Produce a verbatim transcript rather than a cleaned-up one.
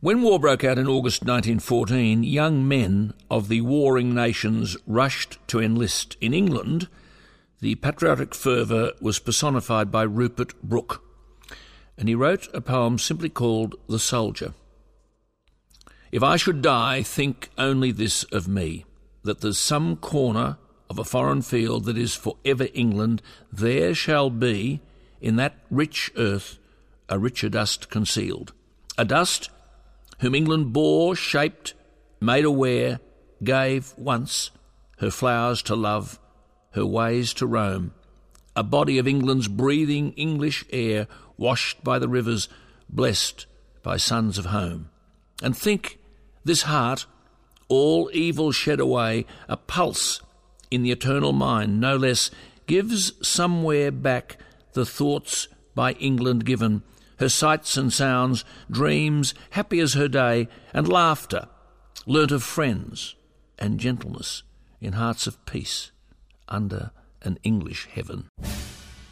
When war broke out in August nineteen fourteen, young men of the warring nations rushed to enlist. In England, the patriotic fervour was personified by Rupert Brooke, and he wrote a poem simply called The Soldier. If I should die, think only this of me, that there's some corner of a foreign field that is forever England, there shall be, in that rich earth, a richer dust concealed. A dust whom England bore, shaped, made aware, gave once her flowers to love, her ways to roam, a body of England's breathing English air, washed by the rivers, blessed by sons of home. And think, this heart, all evil shed away, a pulse in the eternal mind, no less, gives somewhere back the thoughts by England given, her sights and sounds, dreams, happy as her day, and laughter, learnt of friends, and gentleness in hearts of peace under an English heaven.